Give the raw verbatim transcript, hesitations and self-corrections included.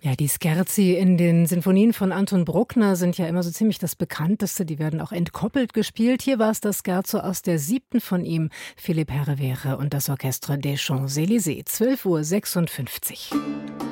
Ja, die Scherzi in den Sinfonien von Anton Bruckner sind ja immer so ziemlich das bekannteste. Die werden auch entkoppelt gespielt. Hier war es das Scherzo aus der siebten von ihm, Philippe Herrewehre und das Orchestre des Champs-Élysées. zwölf Uhr sechsundfünfzig.